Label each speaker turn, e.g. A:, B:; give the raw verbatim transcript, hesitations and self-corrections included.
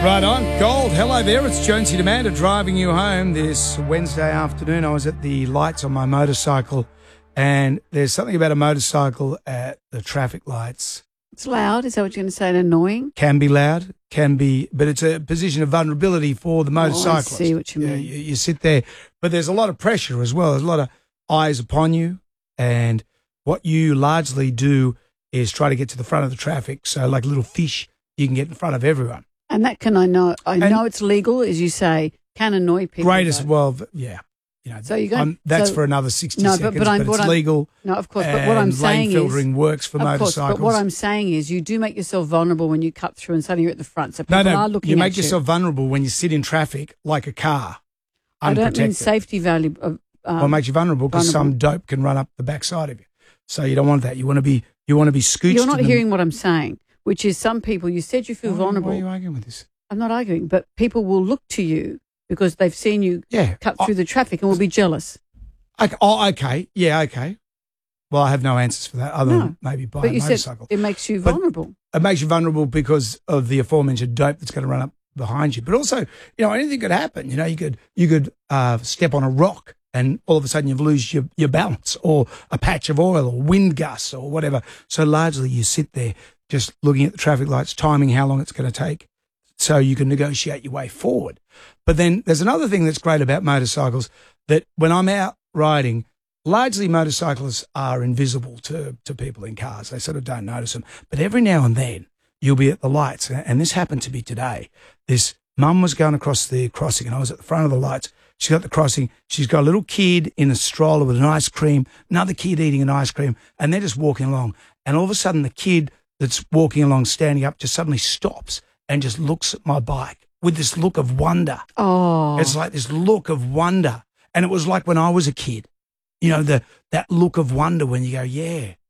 A: Right on. Gold, hello there. It's Jonesy and Amanda driving you home this Wednesday afternoon. I was at the lights on my motorcycle, and there's something about a motorcycle at the traffic lights.
B: It's loud. Is that what you're going to say? And annoying?
A: Can be loud, can be, but it's a position of vulnerability for the motorcyclist.
B: Oh, I see what you mean.
A: Yeah, you, you sit there, but there's a lot of pressure as well. There's a lot of eyes upon you, and what you largely do is try to get to the front of the traffic. So like a little fish, you can get in front of everyone.
B: And that can I know. I
A: And-
B: know it's legal, as you say, can annoy people.
A: Greatest,
B: though.
A: well, yeah. You know,
B: So you go-
A: I'm- that's
B: so-
A: for another sixty
B: No, but-
A: seconds,
B: but
A: but,
B: I'm-
A: it's
B: what I'm-
A: legal.
B: No, of course. But what I'm
A: and
B: saying
A: lane
B: is,
A: filtering works for
B: of course.
A: motorcycles.
B: But what I'm saying is, you do make yourself vulnerable when you cut through and suddenly you're at the front. So people
A: no,
B: are
A: no,
B: looking
A: you
B: at
A: make
B: you.
A: yourself vulnerable when you sit in traffic like a car,
B: I don't mean
A: unprotected.
B: safety value. Of, um,
A: Well, it makes you vulnerable because some
B: vulnerable.
A: dope can run up the backside of you. So you don't want that. You want to be, you want to be scooched.
B: You're not
A: to them.
B: hearing what I'm saying, which is some people. You said you feel
A: Why-
B: vulnerable.
A: Why are you arguing with this?
B: I'm not arguing, but people will look to you because they've seen you
A: Yeah.
B: cut through the traffic and will be jealous.
A: Okay. Oh, okay. Yeah, okay. Well, I have no answers for that other
B: No,
A: than maybe buy
B: But
A: a
B: you said
A: motorcycle.
B: it makes you
A: But-
B: vulnerable.
A: It makes you vulnerable because of the aforementioned dope that's going to run up behind you. But also, you know, anything could happen. You know, you could you could uh, step on a rock and all of a sudden you've lose your, your balance, or a patch of oil or wind gusts or whatever. So largely you sit there just looking at the traffic lights, timing how long it's going to take so you can negotiate your way forward. But then there's another thing that's great about motorcycles, that when I'm out riding, largely motorcyclists are invisible to, to people in cars. They sort of don't notice them. But every now and then you'll be at the lights, and this happened to me today. This mum was going across the crossing, and I was at the front of the lights. She's got the crossing. She's got a little kid in a stroller with an ice cream, another kid eating an ice cream, and they're just walking along. And all of a sudden the kid that's walking along, standing up, just suddenly stops and just looks at my bike with this look of wonder.
B: Oh,
A: It's like this look of wonder. And it was like when I was a kid, you know, the that look of wonder when you go, yeah,